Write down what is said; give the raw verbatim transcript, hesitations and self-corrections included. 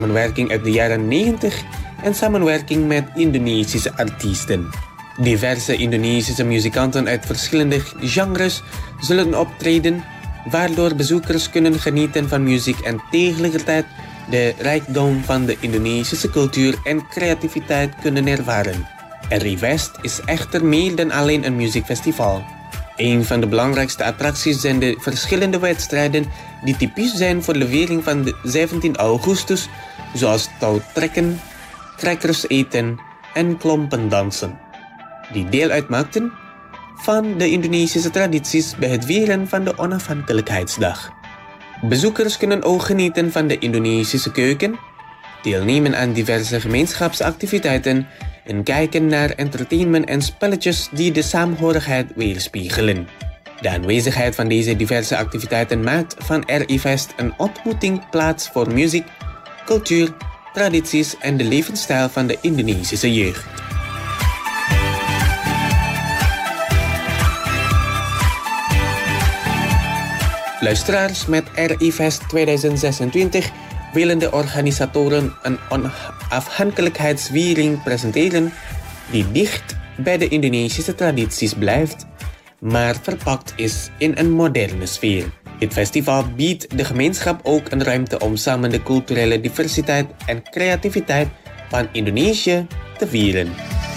samenwerking uit de jaren negentig en samenwerking met Indonesische artiesten. Diverse Indonesische muzikanten uit verschillende genres zullen optreden, waardoor bezoekers kunnen genieten van muziek en tegelijkertijd de rijkdom van de Indonesische cultuur en creativiteit kunnen ervaren. R I Fest is echter meer dan alleen een muziekfestival. Een van de belangrijkste attracties zijn de verschillende wedstrijden die typisch zijn voor de viering van de zeventien augustus, zoals touwtrekken, crackers eten en klompendansen, die deel uitmaakten van de Indonesische tradities bij het vieren van de onafhankelijkheidsdag. Bezoekers kunnen ook genieten van de Indonesische keuken, deelnemen aan diverse gemeenschapsactiviteiten en kijken naar entertainment en spelletjes die de saamhorigheid weerspiegelen. De aanwezigheid van deze diverse activiteiten maakt van R I Fest een ontmoetingsplaats voor muziek, cultuur, tradities en de levensstijl van de Indonesische jeugd. Luisteraars, met R I Fest tweeduizend zesentwintig willen de organisatoren een onafhankelijkheidsviering presenteren die dicht bij de Indonesische tradities blijft, maar verpakt is in een moderne sfeer. Dit festival biedt de gemeenschap ook een ruimte om samen de culturele diversiteit en creativiteit van Indonesië te vieren.